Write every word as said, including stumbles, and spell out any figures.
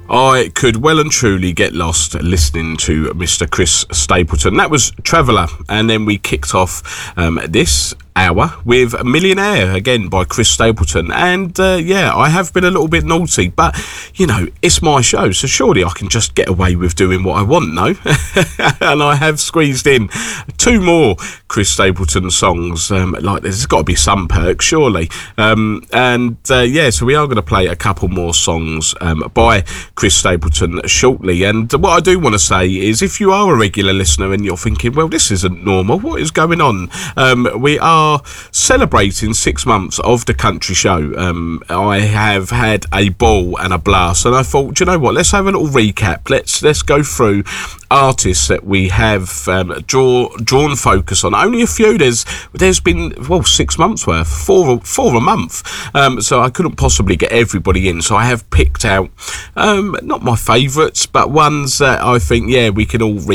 I could well and truly get lost listening to Mister Chris Stapleton. That was Traveller, and then we kicked off um, this hour with Millionaire, again by Chris Stapleton. And uh, yeah, I have been a little bit naughty, but you know, it's my show, so surely I can just get away with doing what I want, no? And I have squeezed in two more Chris Stapleton songs. Um, like, there's got to be some perks, surely. Um, and uh, yeah, so we are going to play a couple more songs um, by Chris Stapleton shortly. And what I do want to say is, if you are a regular listener and you're thinking, well, this isn't normal, what is going on? Um, we are celebrating six months of the country show. Um, I have had a ball and a blast, and I thought, do you know what? Let's have a little recap. Let's let's go through artists that we have um, draw drawn focus on. Only a few. There's there's been well six months worth, four four a month. Um, so I couldn't possibly get everybody in. So I have picked out um, not my favourites, but ones that I think yeah we can all read